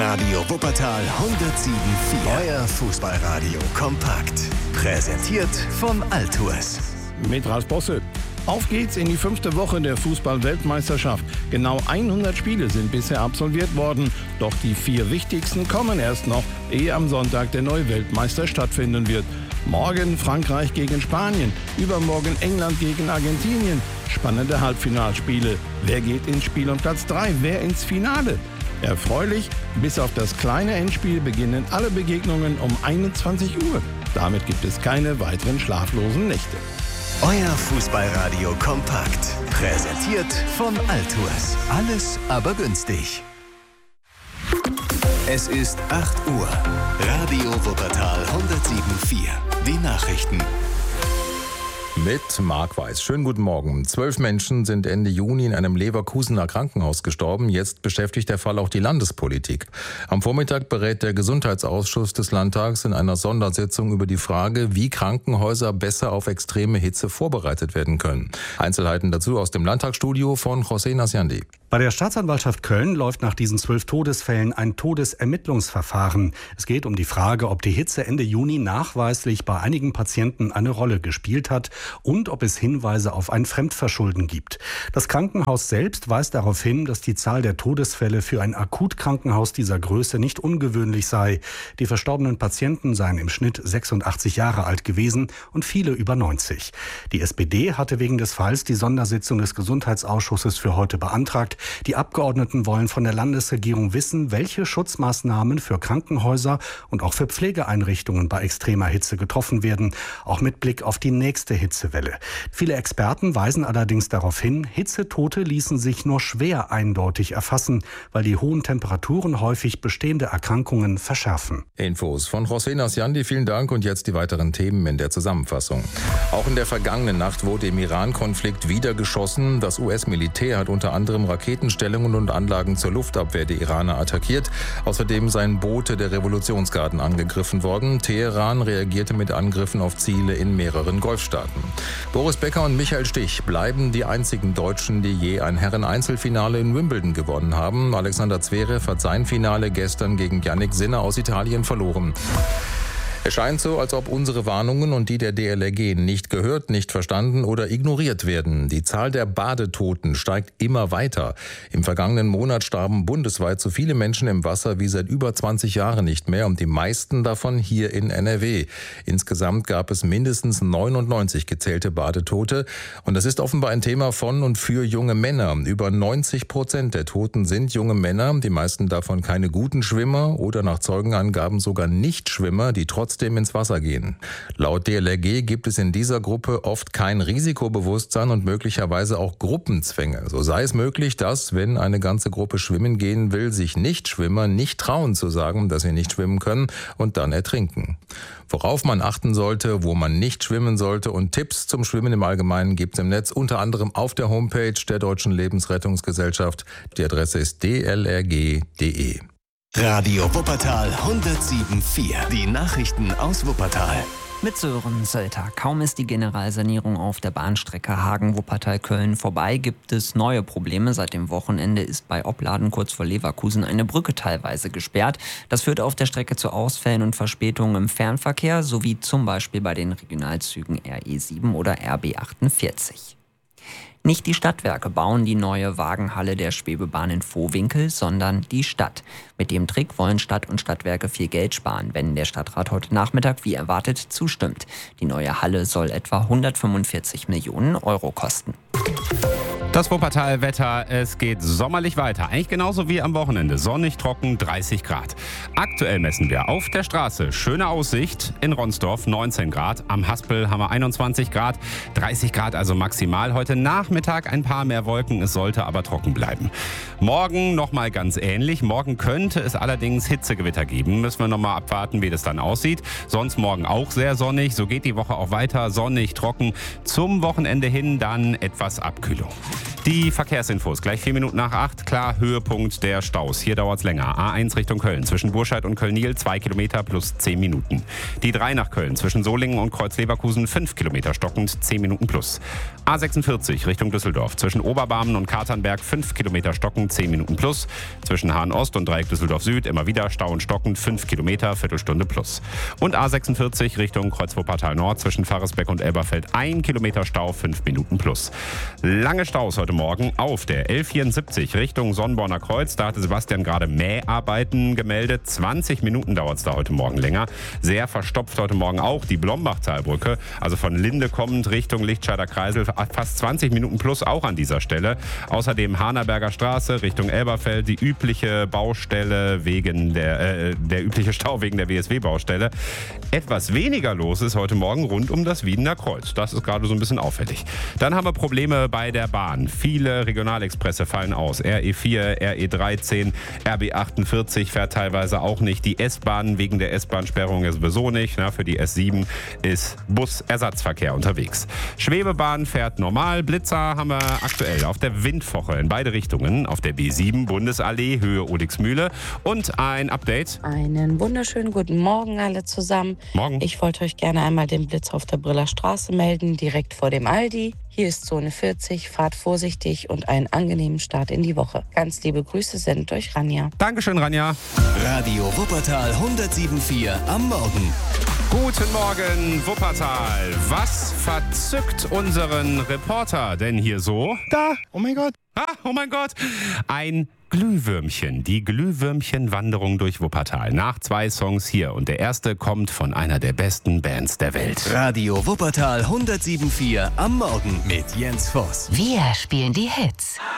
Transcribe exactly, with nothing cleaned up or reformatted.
Radio Wuppertal hundertsieben Komma vier. Euer Fußballradio kompakt. Präsentiert von Altours. Mit Ralf Bosse. Auf geht's in die fünfte Woche der Fußball-Weltmeisterschaft. Genau hundert Spiele sind bisher absolviert worden. Doch die vier wichtigsten kommen erst noch, ehe am Sonntag der neue Weltmeister stattfinden wird. Morgen Frankreich gegen Spanien, übermorgen England gegen Argentinien. Spannende Halbfinalspiele. Wer geht ins Spiel um Platz drei? Wer ins Finale? Erfreulich, bis auf das kleine Endspiel beginnen alle Begegnungen um einundzwanzig Uhr. Damit gibt es keine weiteren schlaflosen Nächte. Euer Fußballradio kompakt. Präsentiert von Altours. Alles aber günstig. Es ist acht Uhr. Radio Wuppertal hundertsieben Komma vier. Die Nachrichten. Mit Marc Weiß. Schönen guten Morgen. Zwölf Menschen sind Ende Juni in einem Leverkusener Krankenhaus gestorben. Jetzt beschäftigt der Fall auch die Landespolitik. Am Vormittag berät der Gesundheitsausschuss des Landtags in einer Sondersitzung über die Frage, wie Krankenhäuser besser auf extreme Hitze vorbereitet werden können. Einzelheiten dazu aus dem Landtagsstudio von José Nasiandi. Bei der Staatsanwaltschaft Köln läuft nach diesen zwölf Todesfällen ein Todesermittlungsverfahren. Es geht um die Frage, ob die Hitze Ende Juni nachweislich bei einigen Patienten eine Rolle gespielt hat und ob es Hinweise auf ein Fremdverschulden gibt. Das Krankenhaus selbst weist darauf hin, dass die Zahl der Todesfälle für ein Akutkrankenhaus dieser Größe nicht ungewöhnlich sei. Die verstorbenen Patienten seien im Schnitt sechsundachtzig Jahre alt gewesen und viele über neunzig. Die S P D hatte wegen des Falls die Sondersitzung des Gesundheitsausschusses für heute beantragt. Die Abgeordneten wollen von der Landesregierung wissen, welche Schutzmaßnahmen für Krankenhäuser und auch für Pflegeeinrichtungen bei extremer Hitze getroffen werden, auch mit Blick auf die nächste Hitzewelle. Viele Experten weisen allerdings darauf hin, Hitzetote ließen sich nur schwer eindeutig erfassen, weil die hohen Temperaturen häufig bestehende Erkrankungen verschärfen. Infos von José Nasiandi, vielen Dank, und jetzt die weiteren Themen in der Zusammenfassung. Auch in der vergangenen Nacht wurde im Iran-Konflikt wieder geschossen. Das U S-Militär hat unter anderem Raketenstellungen und Anlagen zur Luftabwehr der Iraner attackiert. Außerdem seien Boote der Revolutionsgarden angegriffen worden. Teheran reagierte mit Angriffen auf Ziele in mehreren Golfstaaten. Boris Becker und Michael Stich bleiben die einzigen Deutschen, die je ein Herren-Einzelfinale in Wimbledon gewonnen haben. Alexander Zverev hat sein Finale gestern gegen Jannik Sinner aus Italien verloren. Es scheint so, als ob unsere Warnungen und die der D L R G nicht gehört, nicht verstanden oder ignoriert werden. Die Zahl der Badetoten steigt immer weiter. Im vergangenen Monat starben bundesweit so viele Menschen im Wasser wie seit über zwanzig Jahren nicht mehr, und die meisten davon hier in N R W. Insgesamt gab es mindestens neunundneunzig gezählte Badetote, und das ist offenbar ein Thema von und für junge Männer. Über neunzig Prozent der Toten sind junge Männer, die meisten davon keine guten Schwimmer oder nach Zeugenangaben sogar Nichtschwimmer, die trotzdem ins Wasser gehen. Laut D L R G gibt es in dieser Gruppe oft kein Risikobewusstsein und möglicherweise auch Gruppenzwänge. So sei es möglich, dass, wenn eine ganze Gruppe schwimmen gehen will, sich Nichtschwimmer nicht trauen zu sagen, dass sie nicht schwimmen können und dann ertrinken. Worauf man achten sollte, wo man nicht schwimmen sollte und Tipps zum Schwimmen im Allgemeinen gibt es im Netz, unter anderem auf der Homepage der Deutschen Lebensrettungsgesellschaft. Die Adresse ist d l r g punkt d e. Radio Wuppertal hundertsieben Komma vier. Die Nachrichten aus Wuppertal. Mit Sören Sölter. Kaum ist die Generalsanierung auf der Bahnstrecke Hagen-Wuppertal-Köln vorbei, gibt es neue Probleme. Seit dem Wochenende ist bei Opladen kurz vor Leverkusen eine Brücke teilweise gesperrt. Das führt auf der Strecke zu Ausfällen und Verspätungen im Fernverkehr, sowie zum Beispiel bei den Regionalzügen R E sieben oder R B achtundvierzig. Nicht die Stadtwerke bauen die neue Wagenhalle der Schwebebahn in Vohwinkel, sondern die Stadt. Mit dem Trick wollen Stadt und Stadtwerke viel Geld sparen, wenn der Stadtrat heute Nachmittag wie erwartet zustimmt. Die neue Halle soll etwa hundertfünfundvierzig Millionen Euro kosten. Das Wuppertal-Wetter, es geht sommerlich weiter. Eigentlich genauso wie am Wochenende. Sonnig, trocken, dreißig Grad. Aktuell messen wir auf der Straße schöne Aussicht. In Ronsdorf neunzehn Grad. Am Haspel haben wir einundzwanzig Grad. dreißig Grad also maximal. Heute Nachmittag ein paar mehr Wolken. Es sollte aber trocken bleiben. Morgen nochmal ganz ähnlich. Morgen könnte es allerdings Hitzegewitter geben. Müssen wir nochmal abwarten, wie das dann aussieht. Sonst morgen auch sehr sonnig. So geht die Woche auch weiter. Sonnig, trocken. Zum Wochenende hin dann etwas Abkühlung. Die Verkehrsinfos, gleich vier Minuten nach acht. Klar, Höhepunkt der Staus. Hier dauert es länger. A eins Richtung Köln, zwischen Burscheid und Köln-Niel, zwei Kilometer plus zehn Minuten. Die drei nach Köln, zwischen Solingen und Kreuz-Leverkusen, fünf Kilometer stockend, zehn Minuten plus. A sechsundvierzig Richtung Düsseldorf, zwischen Oberbarmen und Katernberg, fünf Kilometer stockend, zehn Minuten plus. Zwischen Hahn-Ost und Dreieck Düsseldorf-Süd, immer wieder Stau und stockend, fünf Kilometer, Viertelstunde plus. Und A sechsundvierzig Richtung Kreuz-Wuppertal-Nord, zwischen Faresbeck und Elberfeld, ein Kilometer Stau, fünf Minuten plus. Lange Staus heute Morgen auf der L vierundsiebzig Richtung Sonnborner Kreuz. Da hatte Sebastian gerade Mäharbeiten gemeldet. zwanzig Minuten dauert es da heute Morgen länger. Sehr verstopft heute Morgen auch die Blombachtalbrücke. Also von Linde kommend Richtung Lichtscheider Kreisel. Fast zwanzig Minuten plus auch an dieser Stelle. Außerdem Hahnerberger Straße Richtung Elberfeld. Die übliche Baustelle wegen der, äh, der übliche Stau wegen der W S W-Baustelle. Etwas weniger los ist heute Morgen rund um das Wiedener Kreuz. Das ist gerade so ein bisschen auffällig. Dann haben wir Probleme bei der Bahn. Viele Regionalexpresse fallen aus. R E vier, R E dreizehn, R B achtundvierzig fährt teilweise auch nicht. Die S-Bahn wegen der S-Bahn-Sperrung ist sowieso nicht. Na, für die S sieben ist Busersatzverkehr unterwegs. Schwebebahn fährt normal. Blitzer haben wir aktuell auf der Windwoche in beide Richtungen. Auf der B sieben Bundesallee, Höhe Olixmühle. Und ein Update. Einen wunderschönen guten Morgen alle zusammen. Morgen. Ich wollte euch gerne einmal den Blitz auf der Briller Straße melden, direkt vor dem Aldi. Hier ist Zone vierzig, fahrt vorsichtig und einen angenehmen Start in die Woche. Ganz liebe Grüße, sendet euch Ranja. Dankeschön, Ranja. Radio Wuppertal hundertsieben Komma vier am Morgen. Guten Morgen, Wuppertal. Was verzückt unseren Reporter denn hier so? Da, oh mein Gott. Ah, oh mein Gott. Ein Glühwürmchen, die Glühwürmchen-Wanderung durch Wuppertal. Nach zwei Songs hier und der erste kommt von einer der besten Bands der Welt. Radio Wuppertal hundertsieben Komma vier am Morgen mit Jens Voss. Wir spielen die Hits.